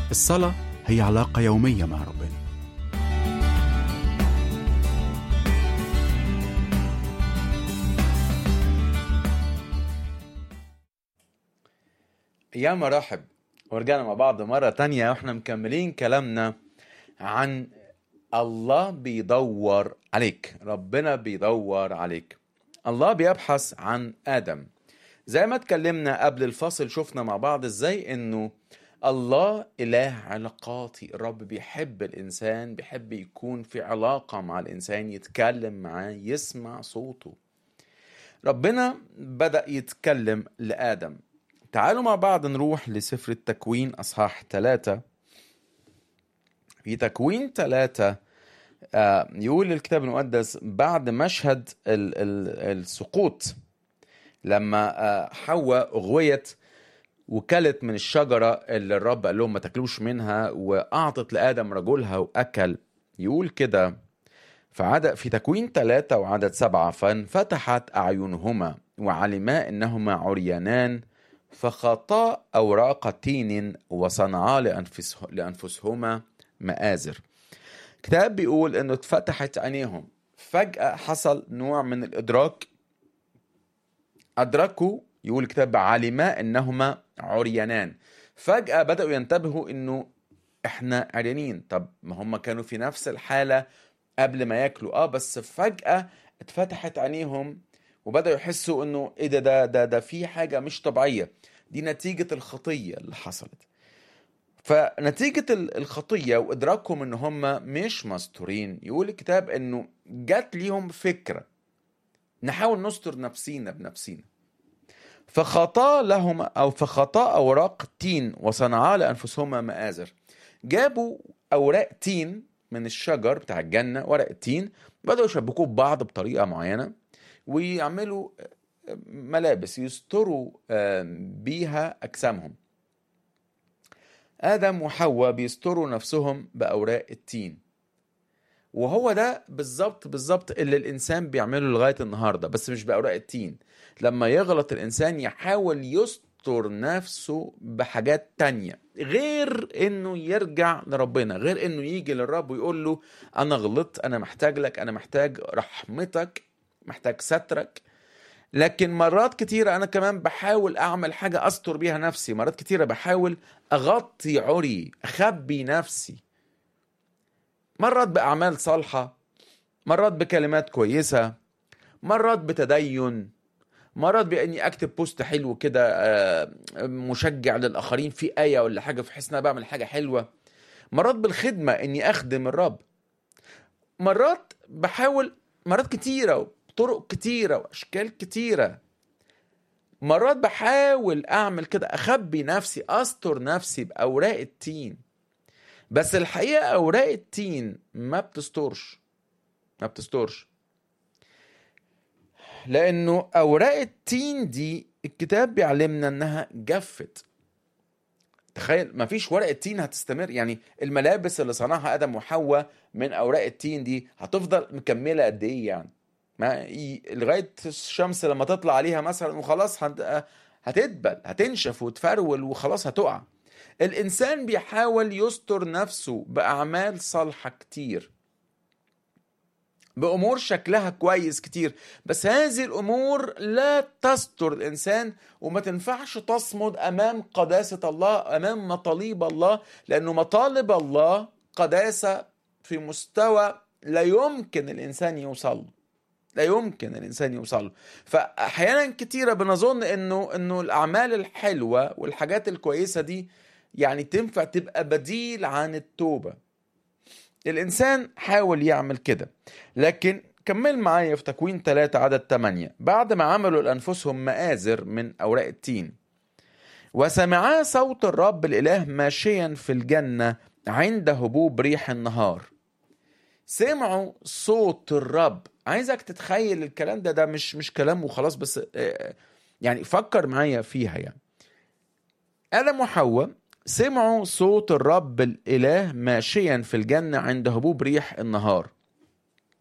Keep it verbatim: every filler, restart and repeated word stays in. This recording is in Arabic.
الصلاة هي علاقة يومية مع ربنا. يا مرحب، ورجعنا مع بعض مرة تانية واحنا مكملين كلامنا عن الله بيدور عليك. ربنا بيدور عليك. الله بيبحث عن آدم. زي ما اتكلمنا قبل الفصل، شفنا مع بعض ازاي انه الله إله علاقاتي. الرب بيحب الإنسان، بيحب يكون في علاقة مع الإنسان، يتكلم معاه، يسمع صوته. ربنا بدأ يتكلم لآدم. تعالوا مع بعض نروح لسفر التكوين أصحاح ثلاثة. في تكوين ثلاثة آه يقول الكتاب المقدس بعد مشهد ال ال السقوط، لما آه حواء أغويت وكلت من الشجرة اللي الرب قال لهم ما تاكلوش منها، وأعطت لآدم رجلها وأكل. يقول كده فعدد في تكوين ثلاثة وعدد سبعة: فانفتحت أعينهما وعلما إنهما عريانان فخطا أوراق تين وصنعا لأنفسه لأنفسهما مآزر. كتاب بيقول إنه اتفتحت عينيهم، فجأة حصل نوع من الإدراك. أدركوا، يقول الكتاب علما إنهما عريانان. فجأة بدأوا ينتبهوا إنه إحنا عريانين. طب ما هم كانوا في نفس الحالة قبل ما ياكلوا، آه بس فجأة اتفتحت عينيهم وبدأوا يحسوا إنه إيه ده ده ده ده في حاجة مش طبيعية. دي نتيجة الخطية اللي حصلت. فنتيجة الخطية وإدراكهم إن هم مش مستورين، يقول الكتاب إنه جات ليهم فكرة نحاول نستر نفسينا بنفسينا. فخطا لهم أو فخطا أوراق تين وصنعا لأنفسهما مآزر. جابوا أوراق تين من الشجر بتاع الجنة، ورق التين، بدأوا يشبكوه ببعض بطريقة معينة ويعملوا ملابس يستروا بيها أجسامهم. آدم وحواء بيستروا نفسهم بأوراق التين، وهو ده بالظبط بالظبط اللي الإنسان بيعمله لغاية النهاردة، بس مش بأوراق التين. لما يغلط الإنسان يحاول يستر نفسه بحاجات تانية غير إنه يرجع لربنا، غير إنه يجي للرب ويقول له أنا غلطت، أنا محتاج لك، أنا محتاج رحمتك، محتاج سترك. لكن مرات كتيرة أنا كمان بحاول أعمل حاجة أستر بيها نفسي. مرات كتيرة بحاول أغطي عري، أخبي نفسي، مرات بأعمال صالحة، مرات بكلمات كويسة، مرات بتدين، مرات بأني أكتب بوست حلو كده مشجع للآخرين في آية ولا حاجة في حسنا بعمل حاجة حلوة، مرات بالخدمة أني أخدم الرب. مرات بحاول، مرات كتيرة، طرق كتيرة وأشكال كتيرة، مرات بحاول أعمل كده، أخبي نفسي، أستر نفسي بأوراق التين. بس الحقيقة أوراق التين ما بتسترش ما بتسترش لأنه أوراق التين دي الكتاب بيعلمنا أنها جفت. تخيل ما فيش ورق التين هتستمر. يعني الملابس اللي صنعها آدم وحواء من أوراق التين دي هتفضل مكملة قد إيه؟ يعني ما لغاية الشمس لما تطلع عليها مثلا وخلاص هتدبل، هتنشف وتفرول وخلاص هتقع. الإنسان بيحاول يستر نفسه بأعمال صالحة كتير، بأمور شكلها كويس كتير، بس هذه الأمور لا تستر الإنسان وما تنفعش تصمد أمام قداسة الله، أمام مطالب الله، لأنه مطالب الله قداسة في مستوى لا يمكن الإنسان يوصل لا يمكن الإنسان يوصل. فأحيانا كتيرة بنظن إنه إنه الأعمال الحلوة والحاجات الكويسة دي يعني تنفع تبقى بديل عن التوبة. الإنسان حاول يعمل كده، لكن كمل معايا في تكوين ثلاثة عدد ثمانية: بعد ما عملوا لأنفسهم مآزر من أوراق التين وسمعا صوت الرب الإله ماشيا في الجنة عند هبوب ريح النهار. سمعوا صوت الرب. عايزك تتخيل الكلام ده ده مش مش كلام وخلاص، بس يعني فكر معايا فيها. يعني آدم وحواء سمعوا صوت الرب الإله ماشيا في الجنة عند هبوب ريح النهار.